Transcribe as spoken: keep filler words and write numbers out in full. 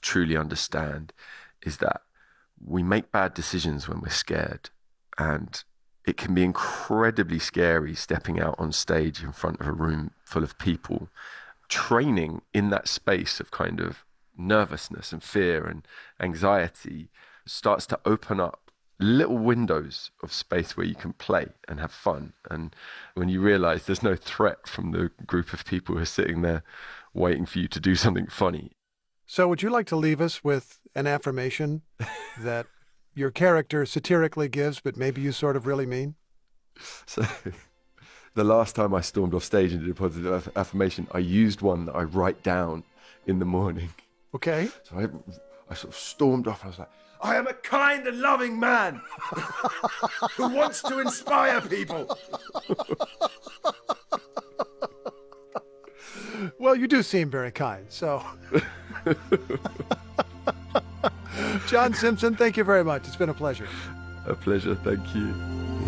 truly understand is that we make bad decisions when we're scared. And it can be incredibly scary stepping out on stage in front of a room full of people. Training in that space of kind of nervousness and fear and anxiety starts to open up little windows of space where you can play and have fun. And when you realize there's no threat from the group of people who are sitting there waiting for you to do something funny. So would you like to leave us with an affirmation that your character satirically gives, but maybe you sort of really mean? So the last time I stormed off stage and did a positive aff- affirmation, I used one that I write down in the morning. Okay. So I, I sort of stormed off and I was like, I am a kind and loving man who wants to inspire people. Well, you do seem very kind, so. John Simpson, thank you very much. It's been a pleasure. A pleasure. Thank you.